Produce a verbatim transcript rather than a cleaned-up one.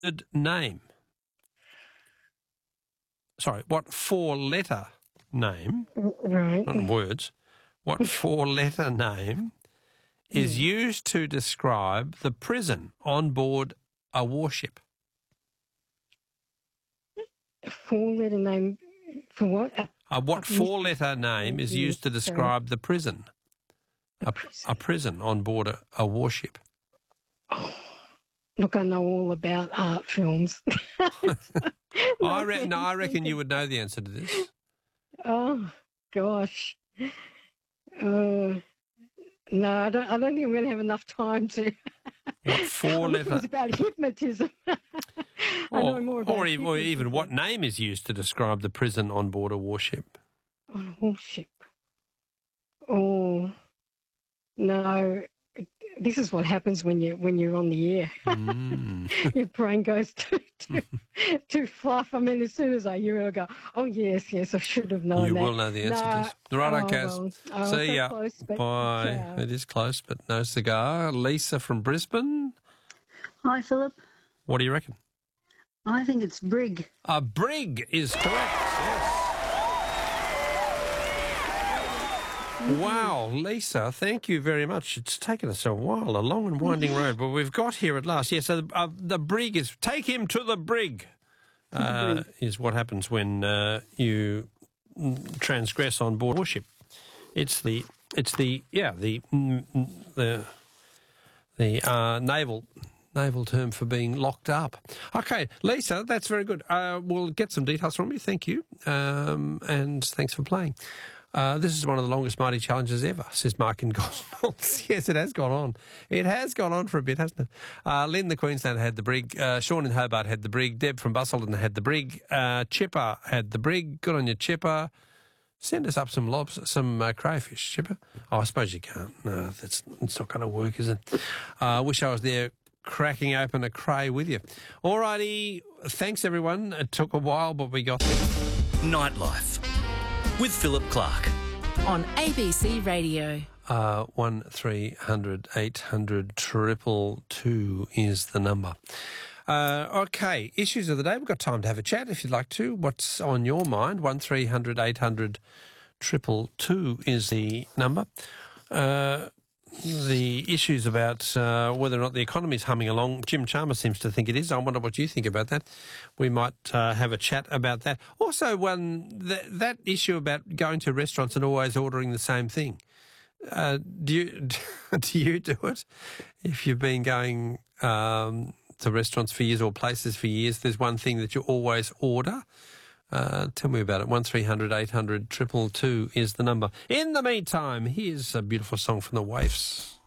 name? Sorry, what four-letter name, Right. not words, what four-letter name is Yeah. used to describe the prison on board a warship? Four-letter name for what? A, Uh, what I've missed- four-letter name is Yeah, used to sorry. describe the prison? A A, prison. a prison on board a, a warship. Look, I know all about art films. I re- no, I reckon you would know the answer to this. Oh, gosh. Uh, no, I don't, I don't think I'm going to have enough time to. What I four-letter? thought it was about hypnotism. I know Or, more about or, even, or even hypnotism. what name is used to describe the prison on board a warship? On a warship. Oh, no. This is what happens when you when you're on the air. Mm. Your brain goes too too, too fluff. I mean, as soon as I hear it, I go, "Oh yes, yes, I should have known You that." will know the answer No. to this. Right, Oh, okay. well. Oh, See so ya. close, but, Bye. uh, It is close, but no cigar. Lisa from Brisbane. Hi, Philip. What do you reckon? I think it's brig. A brig is correct. Yes. Wow, Lisa, thank you very much. It's taken us a while, a long and winding road, but we've got here at last. Yes, so the, uh, the brig is, take him to the brig, uh, is what happens when uh, you transgress on board a warship. It's the, it's the, yeah, the, mm, the, the uh, naval naval term for being locked up. Okay, Lisa, that's very good. Uh, we'll get some details from you. Thank you, um, and thanks for playing. Uh, this is one of the longest Mighty Challenges ever, says Mark in Gospels. Yes, it has gone on. It has gone on for a bit, hasn't it? Uh, Lynn, the Queenslander, had the brig. Uh, Sean in Hobart had the brig. Deb from Busselton had the brig. Uh, Chipper had the brig. Good on you, Chipper. Send us up some lobs, some uh, crayfish, Chipper. Oh, I suppose you can't. No, that's it's not going to work, is it? I uh, wish I was there cracking open a cray with you. All righty. Thanks, everyone. It took a while, but we got there. Nightlife with Philip Clark on A B C Radio. Uh, one three hundred eight hundred triple two is the number. Uh, okay, issues of the day. We've got time to have a chat if you'd like to. What's on your mind? One three hundred eight hundred triple two is the number. Uh, the issues about uh, whether or not the economy is humming along. Jim Chalmers seems to think it is. I wonder what you think about that. We might uh, have a chat about that. Also, one th- that issue about going to restaurants and always ordering the same thing. Uh, do you do you do it? If you've been going um, to restaurants for years or places for years, there's one thing that you always order. Uh, tell me about it. One three hundred eight hundred triple two is the number. In the meantime, here's a beautiful song from the Waifs.